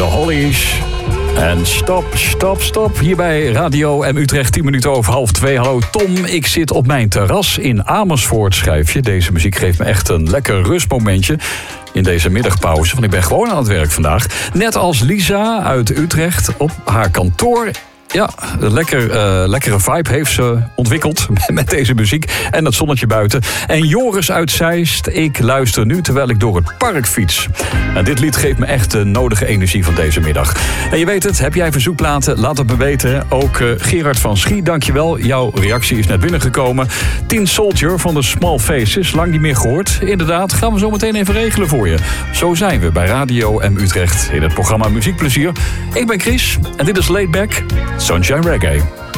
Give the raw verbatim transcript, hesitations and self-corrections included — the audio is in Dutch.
de Hollies. En stop, stop, stop. Hier bij Radio M Utrecht, tien minuten over half twee. Hallo Tom, ik zit op mijn terras in Amersfoort, schrijf je. Deze muziek geeft me echt een lekker rustmomentje in deze middagpauze. Want ik ben gewoon aan het werk vandaag. Net als Lisa uit Utrecht op haar kantoor. Ja, een lekker, uh, lekkere vibe heeft ze ontwikkeld met deze muziek en dat zonnetje buiten. En Joris uit Zeist, ik luister nu terwijl ik door het park fiets. En dit lied geeft me echt de nodige energie van deze middag. En je weet het, heb jij verzoekplaten? Laat het me weten. Ook uh, Gerard van Schie, dankjewel. Jouw reactie is net binnengekomen. Tin Soldier van de Small Faces, lang niet meer gehoord. Inderdaad, gaan we zo meteen even regelen voor je. Zo zijn we bij Radio M Utrecht in het programma Muziekplezier. Ik ben Chris en dit is Laid Back Sunshine Reggae.